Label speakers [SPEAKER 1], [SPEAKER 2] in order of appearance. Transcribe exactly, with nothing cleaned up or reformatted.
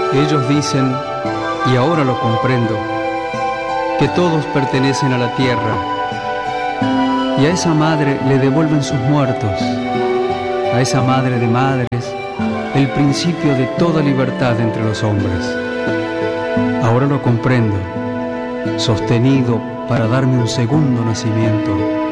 [SPEAKER 1] Ellos dicen, y ahora lo comprendo, que todos pertenecen a la tierra, y a esa madre le devuelven sus muertos, a esa madre de madres, el principio de toda libertad entre los hombres. Ahora lo comprendo, sostenido para darme un segundo nacimiento,